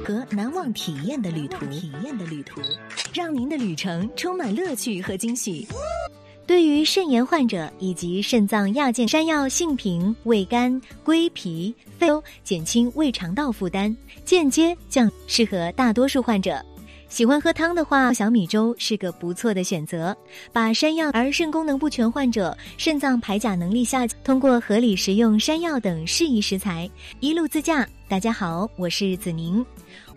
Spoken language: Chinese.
和难忘体验的旅途，让您的旅程充满乐趣和惊喜。对于肾炎患者以及肾脏亚健，山药性平胃肝、归脾、肺欧，减轻胃肠道负担，间接适合大多数患者。喜欢喝汤的话，小米粥是个不错的选择。把山药，而肾功能不全患者肾脏排钾能力下降，通过合理食用山药等适宜食材，一路自驾。大家好，我是子宁。